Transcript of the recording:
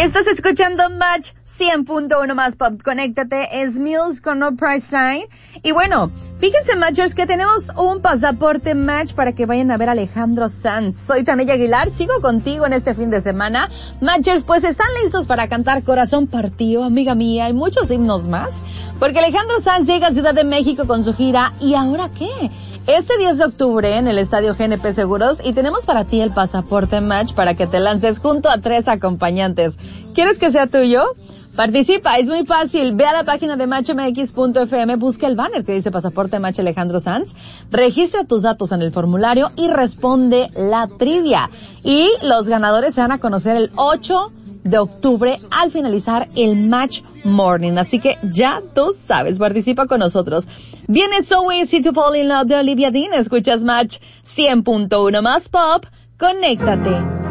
Estás escuchando Match 100.1 más Pop. Conéctate, es Mills con No Price Sign. Y bueno, fíjense, Matchers, que tenemos un pasaporte Match para que vayan a ver a Alejandro Sanz. Soy Tania Aguilar, sigo contigo en este fin de semana. Matchers, pues están listos para cantar Corazón Partido, Amiga Mía y muchos himnos más. Porque Alejandro Sanz llega a Ciudad de México con su gira. ¿Y ahora qué? Este 10 de octubre en el Estadio GNP Seguros y tenemos para ti el pasaporte Match para que te lances junto a 3 acompañantes. ¿Quieres que sea tuyo? Participa, es muy fácil. Ve a la página de matchmx.fm, busca el banner que dice Pasaporte Match Alejandro Sanz, registra tus datos en el formulario y responde la trivia. Y los ganadores se van a conocer el 8 de octubre al finalizar el Match Morning. Así que ya tú sabes, participa con nosotros. Viene So Easy to Fall in Love de Olivia Dean. Escuchas Match 100.1 más Pop. Conéctate.